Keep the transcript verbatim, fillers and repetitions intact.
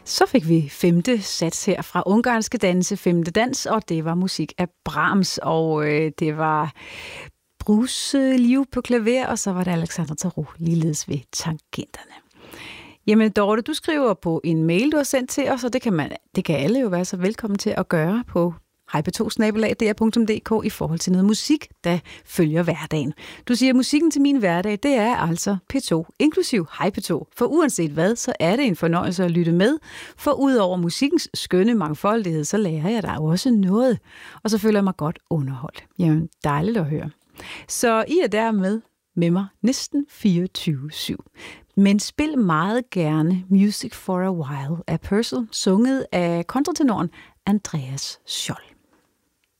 Så fik vi femte sats her fra Ungarske Danse, femte dans, og det var musik af Brahms, og øh, det var Bruce Liv på klaver, og så var det Alexander Tarot ligeledes ved tangenterne. Jamen Dorte, du skriver på en mail, du har sendt til os, og det kan, man, det kan alle jo være så velkommen til at gøre på hej p to snabel-a d r punktum d k i forhold til noget musik, der følger hverdagen. Du siger, at musikken til min hverdag, det er altså P to, inklusiv hej P to. For uanset hvad, så er det en fornøjelse at lytte med. For udover musikkens skønne mangfoldighed, så lærer jeg der også noget. Og så føler jeg mig godt underholdt. Jamen, dejligt at høre. Så I er dermed med mig næsten fireogtyve syv. Men spil meget gerne Music for a While af Purcell, sunget af kontratenoren Andreas Scholl.